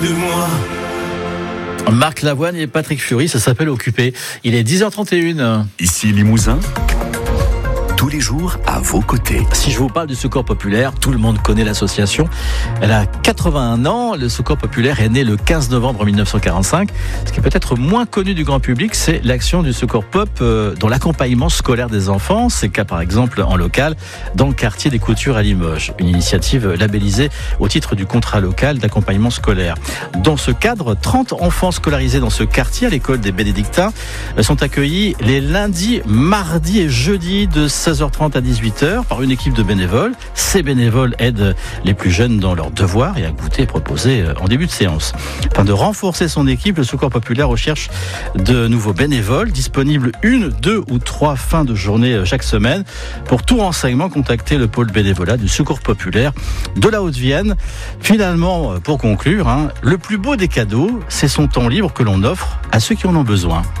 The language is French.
Marc Lavoine et Patrick Fury, ça s'appelle Occupé. Il est 10h31. Ici Limousin, tous les jours à vos côtés. Si je vous parle du Secours Populaire, tout le monde connaît l'association. Elle a 81 ans. Le Secours Populaire est né le 15 novembre 1945. Ce qui est peut-être moins connu du grand public, c'est l'action du Secours Pop dans l'accompagnement scolaire des enfants. C'est le cas par exemple en local dans le quartier des Coutures à Limoges. Une initiative labellisée au titre du contrat local d'accompagnement scolaire. Dans ce cadre, 30 enfants scolarisés dans ce quartier à l'école des Bénédictins sont accueillis les lundis, mardis et jeudis de 16h30 à 18h par une équipe de bénévoles. Ces bénévoles aident les plus jeunes dans leurs devoirs et un goûter est proposé en début de séance. Afin de renforcer son équipe, le Secours Populaire recherche de nouveaux bénévoles disponibles 1, 2 ou 3 fins de journée chaque semaine. Pour tout renseignement, contactez le pôle bénévolat du Secours Populaire de la Haute-Vienne. Finalement, pour conclure, le plus beau des cadeaux, c'est son temps libre que l'on offre à ceux qui en ont besoin.